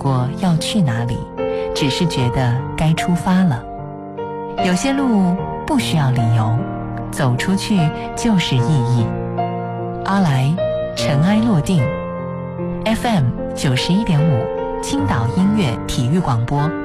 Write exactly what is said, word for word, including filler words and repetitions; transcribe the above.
过要去哪里，只是觉得该出发了。有些路不需要理由，走出去就是意义。阿来，尘埃落定。F M 九十一点五，青岛音乐体育广播。